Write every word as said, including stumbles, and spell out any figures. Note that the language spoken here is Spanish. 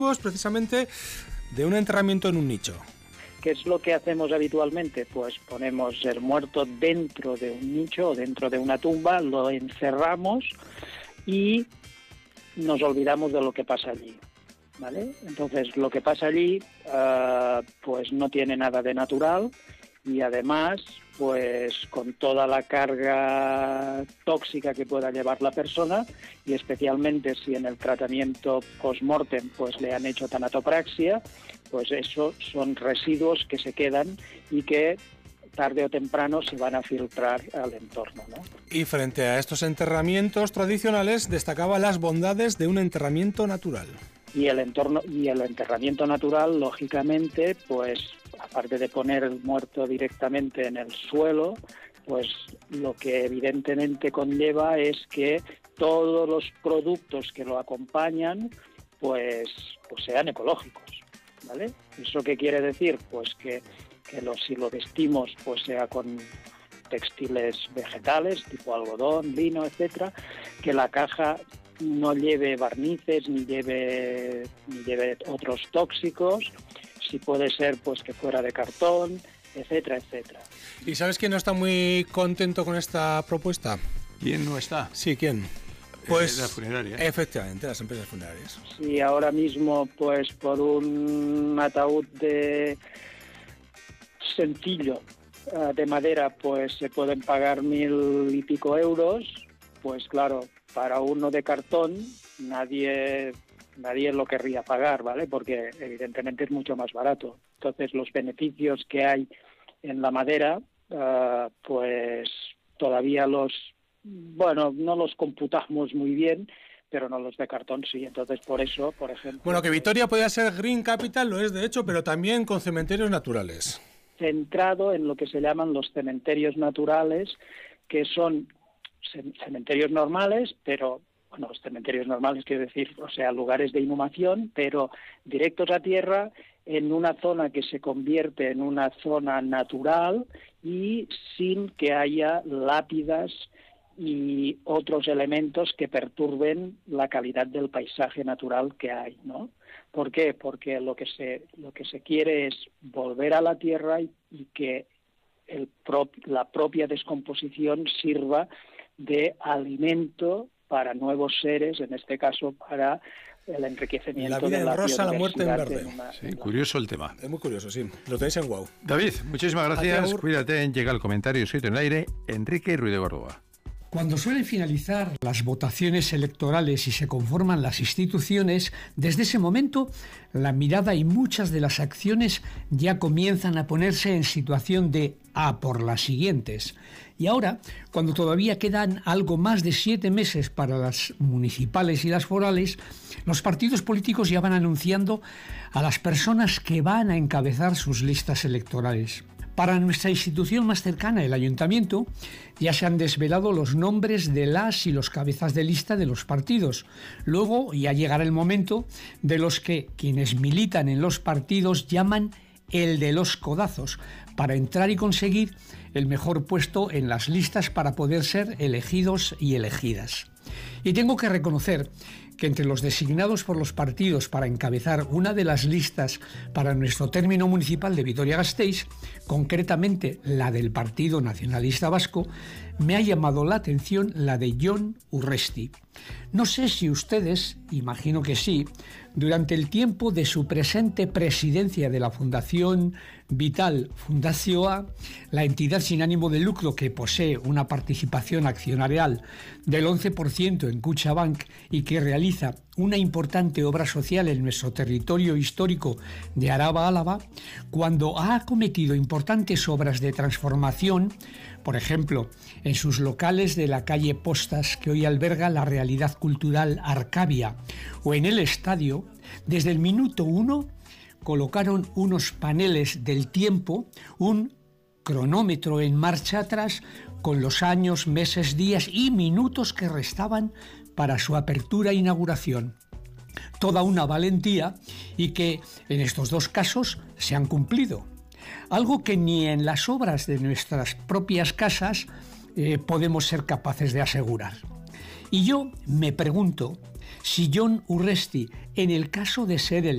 precisamente de un enterramiento en un nicho. ¿Qué es lo que hacemos habitualmente? Pues ponemos el muerto dentro de un nicho o dentro de una tumba, lo encerramos y nos olvidamos de lo que pasa allí, ¿vale? Entonces, lo que pasa allí uh, pues no tiene nada de natural y además, pues con toda la carga tóxica que pueda llevar la persona, y especialmente si en el tratamiento post-mortem pues le han hecho tanatopraxia, pues eso son residuos que se quedan y que tarde o temprano se van a filtrar al entorno, ¿no? Y frente a estos enterramientos tradicionales destacaba las bondades de un enterramiento natural. Y el entorno y el enterramiento natural, lógicamente, pues aparte de poner el muerto directamente en el suelo, pues lo que evidentemente conlleva es que todos los productos que lo acompañan, pues, pues sean ecológicos, ¿vale? ¿Eso qué quiere decir? Pues que, que lo, si lo vestimos, pues sea con textiles vegetales, tipo algodón, lino, etcétera, que la caja no lleve barnices ni lleve ni lleve otros tóxicos, si puede ser pues que fuera de cartón, etcétera, etcétera. ¿Y sabes quién no está muy contento con esta propuesta? ¿Quién no está? Sí, ¿quién? Pues eh, las funerarias. Efectivamente, las empresas funerarias. Sí, ahora mismo pues por un ataúd de sencillo uh, de madera pues se pueden pagar mil y pico euros, pues claro, para uno de cartón nadie nadie lo querría pagar, ¿vale? Porque evidentemente es mucho más barato. Entonces los beneficios que hay en la madera, uh, pues todavía los, bueno, no los computamos muy bien, pero no los de cartón sí. Entonces por eso, por ejemplo... Bueno, que Vitoria podía ser Green Capital, lo es de hecho, pero también con cementerios naturales. Centrado en lo que se llaman los cementerios naturales, que son cementerios normales, pero... Bueno, los cementerios normales, quiero decir, o sea, lugares de inhumación, pero directos a tierra en una zona que se convierte en una zona natural y sin que haya lápidas y otros elementos que perturben la calidad del paisaje natural que hay, ¿no? ¿Por qué? Porque lo que se lo que se quiere es volver a la tierra y, y que el pro, la propia descomposición sirva de alimento para nuevos seres, en este caso para el enriquecimiento la vida de la en rosa, la muerte en verde. Una, sí, curioso el tema. Es muy curioso, sí. Lo tenéis en Wow. David, muchísimas gracias. Cuídate. Llega el comentario escrito en el aire. Enrique Ruiz de Córdoba. Cuando suelen finalizar las votaciones electorales y se conforman las instituciones, desde ese momento la mirada y muchas de las acciones ya comienzan a ponerse en situación de a por las siguientes. Y ahora, cuando todavía quedan algo más de siete meses para las municipales y las forales, los partidos políticos ya van anunciando a las personas que van a encabezar sus listas electorales. Para nuestra institución más cercana, el Ayuntamiento, ya se han desvelado los nombres de las y los cabezas de lista de los partidos. Luego ya llegará el momento de los que quienes militan en los partidos llaman el de los codazos, para entrar y conseguir el mejor puesto en las listas para poder ser elegidos y elegidas. Y tengo que reconocer que entre los designados por los partidos para encabezar una de las listas para nuestro término municipal de Vitoria-Gasteiz, concretamente la del Partido Nacionalista Vasco, me ha llamado la atención la de Jon Urresti. No sé si ustedes, imagino que sí, durante el tiempo de su presente presidencia de la Fundación Vital Fundazioa, la entidad sin ánimo de lucro que posee una participación accionarial del once por ciento en Kutxabank y que realiza una importante obra social en nuestro territorio histórico de Araba-Álava, cuando ha acometido importantes obras de transformación, por ejemplo, en sus locales de la calle Postas, que hoy alberga la realidad cultural Arcavia, o en el estadio, desde el minuto uno colocaron unos paneles del tiempo, un cronómetro en marcha atrás, con los años, meses, días y minutos que restaban para su apertura e inauguración. Toda una valentía y que en estos dos casos se han cumplido. Algo que ni en las obras de nuestras propias casas eh, podemos ser capaces de asegurar. Y yo me pregunto si Jon Urresti, en el caso de ser el